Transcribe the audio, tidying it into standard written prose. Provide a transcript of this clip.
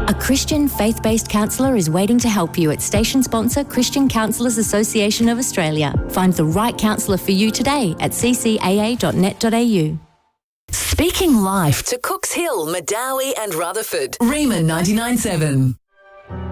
A Christian faith-based counsellor is waiting to help you at station sponsor Christian Counsellors Association of Australia. Find the right counsellor for you today at ccaa.net.au. Speaking life to Cooks Hill, Madawi and Rutherford. Riemann 99.7.